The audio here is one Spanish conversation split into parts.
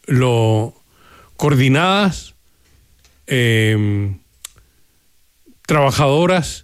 coordinadas, trabajadoras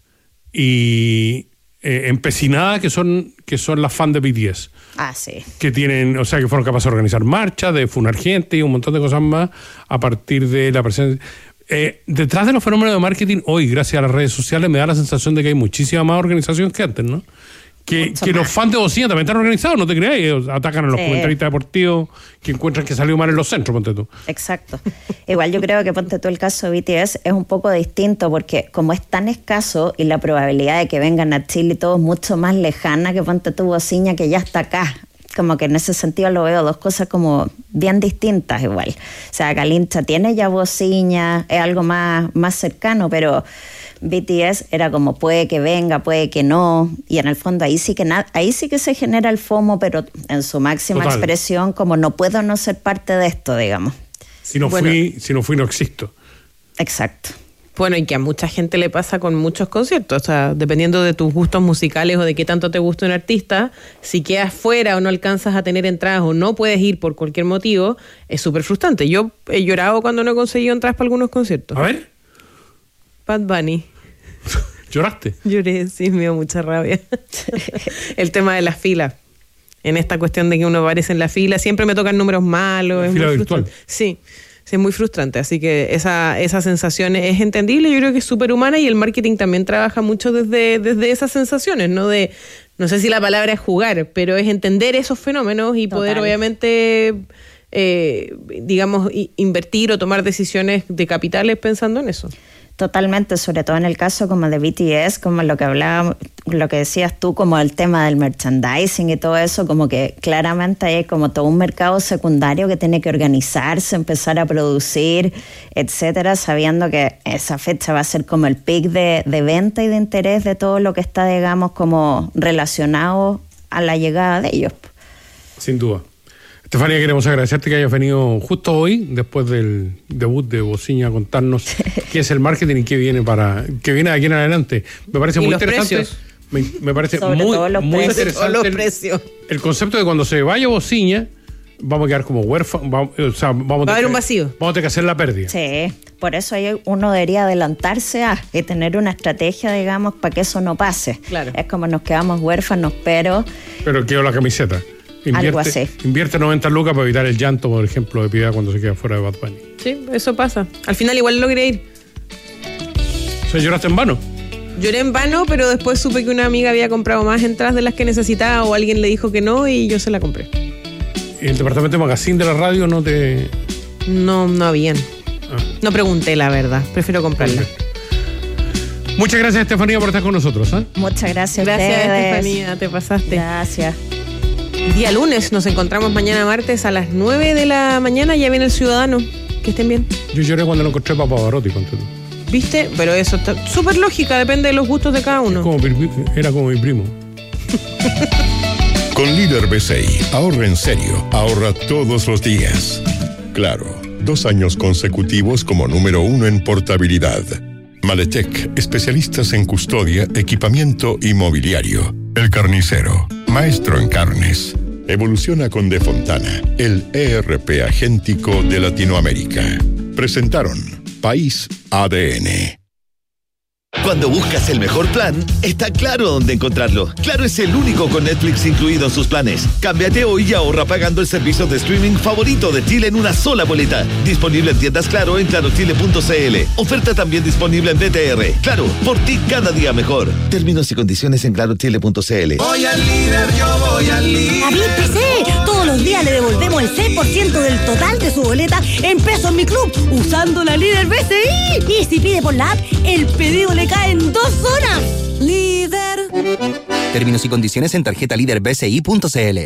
y empecinadas que son las fans de BTS. Ah, sí. Que tienen, o sea, que fueron capaces de organizar marchas, de funar gente y un montón de cosas más a partir de la presencia. Detrás de los fenómenos de marketing, hoy, gracias a las redes sociales, me da la sensación de que hay muchísima más organización que antes, ¿no? Que los fans de bocina también están organizados, no te creas, ellos atacan a los comentaristas deportivos que encuentran que salió mal en los centros, ponte tú. Exacto. Igual yo creo que, ponte tú, el caso de BTS es un poco distinto porque como es tan escaso y la probabilidad de que vengan a Chile y todo es mucho más lejana que, ponte tú, Bociña, que ya está acá. Como que en ese sentido lo veo dos cosas como bien distintas igual. O sea, Calincha tiene ya Bociña, es algo más cercano, pero BTS era como puede que venga, puede que no, y en el fondo ahí sí que se genera el FOMO, pero en su máxima expresión, como no puedo no ser parte de esto, digamos. Si no fui, no existo. Exacto. Bueno, y que a mucha gente le pasa con muchos conciertos, o sea, dependiendo de tus gustos musicales o de qué tanto te gusta un artista, si quedas fuera o no alcanzas a tener entradas o no puedes ir por cualquier motivo, es súper frustrante. Yo he llorado cuando no he conseguido entradas para algunos conciertos. A ver. Bad Bunny. ¿Lloraste? Lloré, sí, me dio mucha rabia. El tema de las filas. En esta cuestión de que uno aparece en la fila, siempre me tocan números malos. La fila virtual. Sí, es muy frustrante. Así que esa sensación es entendible, yo creo que es súper humana y el marketing también trabaja mucho desde esas sensaciones, ¿no? No sé si la palabra es jugar, pero es entender esos fenómenos y poder obviamente, digamos, invertir o tomar decisiones de capitales pensando en eso. Totalmente, sobre todo en el caso como de BTS, como lo que hablábamos, lo que decías tú, como el tema del merchandising y todo eso, como que claramente hay como todo un mercado secundario que tiene que organizarse, empezar a producir, etcétera, sabiendo que esa fecha va a ser como el pic de venta y de interés de todo lo que está, digamos, como relacionado a la llegada de ellos. Sin duda. Estefanía, queremos agradecerte que hayas venido justo hoy, después del debut de Bociña, a contarnos qué es el marketing y qué viene de aquí en adelante. Me parece muy interesante. Me parece muy interesante el concepto de cuando se vaya Bociña, vamos a quedar como huérfanos, va a haber un vacío. Vamos a tener que hacer la pérdida. Sí, por eso uno debería adelantarse y tener una estrategia, digamos, para que eso no pase. Claro. Es como nos quedamos huérfanos, pero quedó la camiseta. Algo así. Invierte 90 lucas para evitar el llanto, por ejemplo, de Piedad cuando se queda fuera de Bad Bunny. Sí, eso pasa. Al final igual logré ir. O sea, ¿lloraste en vano? Lloré en vano, pero después supe que una amiga había comprado más entradas de las que necesitaba o alguien le dijo que no y yo se la compré. ¿Y el departamento de magazine de la radio no te...? No habían. No pregunté, la verdad. Prefiero comprarla. Perfecto. Muchas gracias, Estefanía, por estar con nosotros. Muchas gracias. Gracias, Estefanía, te pasaste. Gracias. Día lunes, nos encontramos mañana martes a las 9 de la mañana, ya viene El Ciudadano. Que estén bien. Yo lloré cuando lo encontré Papa Barotti, ¿viste? Pero eso está súper lógica, depende de los gustos de cada uno. Era como mi primo. Con Líder BCI, ahorra en serio, ahorra todos los días. Claro, 2 años consecutivos como número 1 en portabilidad. Maletec, especialistas en custodia, equipamiento y mobiliario. El Carnicero, maestro en carnes. Evoluciona con De Fontana, el ERP agéntico de Latinoamérica. Presentaron País ADN. Cuando buscas el mejor plan, está Claro dónde encontrarlo. Claro es el único con Netflix incluido en sus planes. Cámbiate hoy y ahorra pagando el servicio de streaming favorito de Chile en una sola boleta. Disponible en tiendas Claro en clarochile.cl. Oferta también disponible en BTR. Claro, por ti cada día mejor. Términos y condiciones en clarochile.cl. Voy al líder, yo voy al líder. David PC, todos los días le devolvemos el 6% del total de su boleta en pesos en mi club, usando la Líder BCI. Y si pide por la app, el pedido le cae en 2 horas. Líder. Términos y condiciones en tarjetalíderbci.cl.